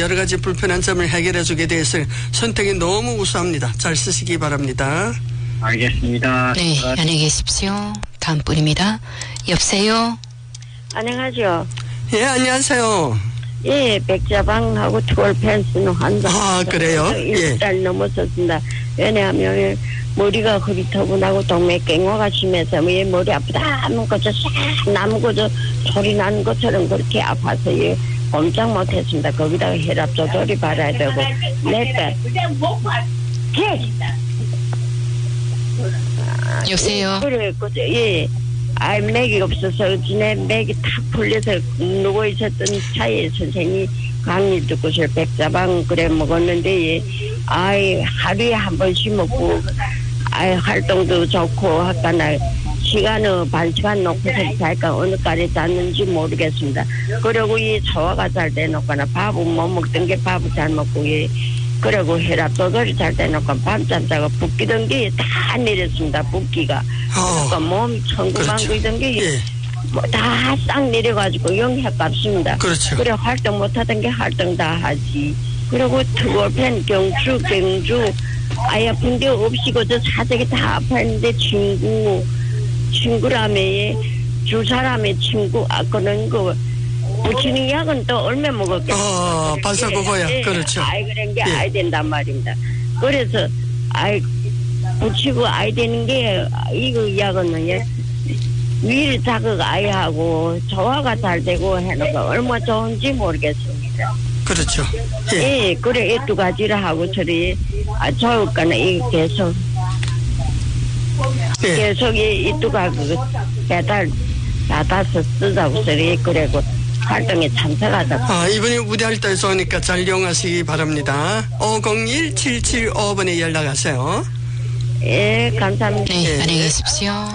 여러 가지 불편한 점을 해결해 주게 돼서 선택이 너무 우수합니다. 잘 쓰시기 바랍니다. 알겠습니다. 네, 안녕히 계십시오. 다음 분입니다. 여보세요? 안녕하죠. 예, 안녕하세요. 예, 백자방하고 투월 펜스는 한다. 아, 그래요? 예. 1달 넘었었습니다. 왜냐하면 머리가 흐릿하고나고 동맥경화가 심해서 왜 머리 아프다 하면 그저 싹 남고저 소리 나는 것처럼 그렇게 아파서 예, 꼼짝 못했습니다. 거기다가 혈압 조절이 받아야 되고 넷달 여보세요? 그래, 그저 예. 맥이 없어서 지내 맥이 탁 풀려서 누워 있었던 차에 선생님이 강의 듣고서 백자방 그래 먹었는데 예. 하루에 한 번씩 먹고 활동도 좋고 하까나 시간을 반 시간 놓고서 잘까 어느 까지 잤는지 모르겠습니다. 그리고 이 소화가 잘 돼놓거나 밥은 못 먹던 게 밥을 잘 먹고 예. 그리고 혈압 조절이 잘 돼놓고 밤잠 자고 붓기던 게 다 내렸습니다. 붓기가. 그러니까 몸 천구만구이던 게 예. 다 싹 내려가지고 영향값습니다. 그렇죠. 그래 활동 못하던 게 활동 다 하지. 그리고 트골펜 경주 아이 아픈 게 없이고 저 사색이 다 아팠는데 친구라며 주 사람의 친구 그런 거 붙이는 약은 또 얼마 먹었겠어요. 반사고거야. 예, 그렇죠. 그런 게 예. 아이 된단 말입니다. 그래서 붙이고 아이 되는 게 이거 약은 예. 위를 자극 아이하고 소화가 잘 되고 해놓고 얼마 좋은지 모르겠습니다. 그렇죠. 예. 예, 그래 이 두 가지를 하고 저리 좋을까나 이 계속 예. 계속 이 두 가지 배달 받아서 쓰자고 저리 그래고 활동에 참석하자고. 이분이 우리 할당에서 오니까 잘 이용하시기 바랍니다. 501-775번에 연락하세요. 예, 감사합니다. 네, 예. 안녕히 계십시오.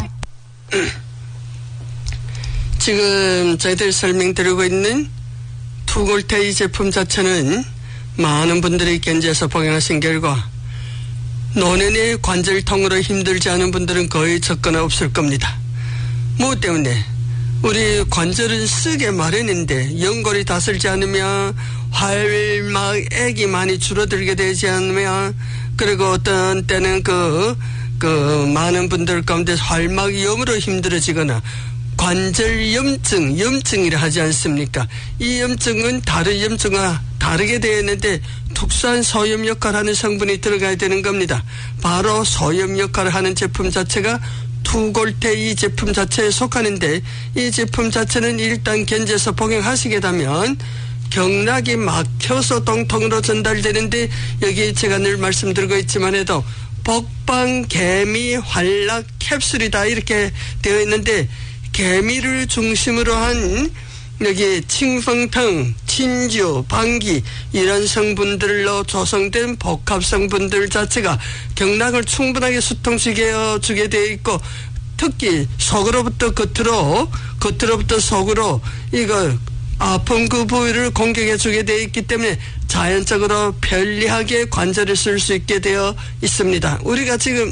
지금 저희들 설명드리고 있는 투골테이 제품 자체는 많은 분들이 견제해서 복용하신 결과 노년의 관절통으로 힘들지 않은 분들은 거의 적거나 없을 겁니다. 무엇 때문에? 우리 관절은 쓰게 마련인데 연골이 다슬지 않으면 활막액이 많이 줄어들게 되지 않으면 그리고 어떤 때는 많은 분들 가운데 활막염으로 힘들어지거나 관절 염증이라 하지 않습니까? 이 염증은 다른 염증과 다르게 되어 있는데 특수한 소염 역할을 하는 성분이 들어가야 되는 겁니다. 바로 소염 역할을 하는 제품 자체가 투골테이 제품 자체에 속하는데 이 제품 자체는 일단 견제해서 복용하시게 되면 경락이 막혀서 동통으로 전달되는데 여기 제가 늘 말씀드리고 있지만 해도 복방 개미 활락 캡슐이다 이렇게 되어 있는데 개미를 중심으로 한 여기 칭펑탕, 친주, 방기 이런 성분들로 조성된 복합 성분들 자체가 경락을 충분하게 수통시켜 주게 되어 있고 특히 속으로부터 겉으로부터 속으로 이거 아픈 그 부위를 공격해 주게 되어 있기 때문에 자연적으로 편리하게 관절을 쓸 수 있게 되어 있습니다. 우리가 지금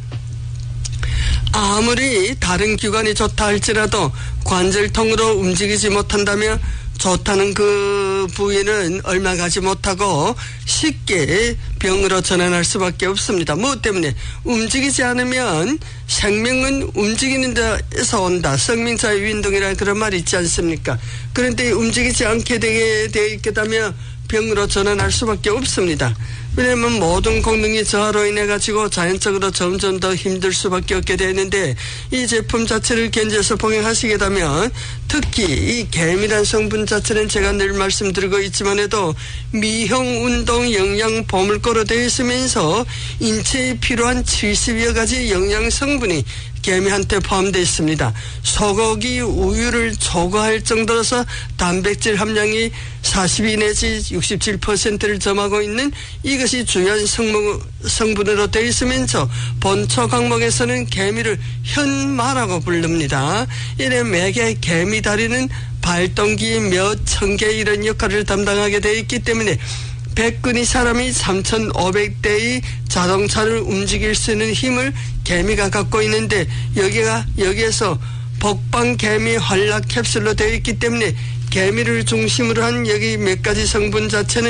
아무리 다른 기관이 좋다 할지라도 관절통으로 움직이지 못한다면 좋다는 그 부위는 얼마 가지 못하고 쉽게 병으로 전환할 수밖에 없습니다. 무엇 때문에? 움직이지 않으면 생명은 움직이는 데서 온다. 생명사의 운동이라는 그런 말이 있지 않습니까? 그런데 움직이지 않게 되어 있게 되면 병으로 전환할 수밖에 없습니다. 왜냐하면 모든功능이 저하로 인해 가지고 자연적으로 점점 더 힘들 수밖에 없게 되는데 이 제품 자체를 견제해서 복용하시게 되면 특히 이 개미란 성분 자체는 제가 늘 말씀드리고 있지만 해도 미형 운동 영양 보물고로 되어 있으면서 인체에 필요한 70여 가지 영양 성분이 개미한테 포함되어 있습니다. 소고기 우유를 초과할 정도로서 단백질 함량이 42 내지 67%를 점하고 있는 이것이 중요한 성분으로 되어 있으면서 본초 강목에서는 개미를 현마라고 부릅니다. 이래 매개 개미 다리는 발동기 몇 천 개 이런 역할을 담당하게 되어 있기 때문에 백근이 사람이 3,500대의 자동차를 움직일 수 있는 힘을 개미가 갖고 있는데 여기에서 복방 개미 활락 캡슐로 되어 있기 때문에 개미를 중심으로 한 여기 몇 가지 성분 자체는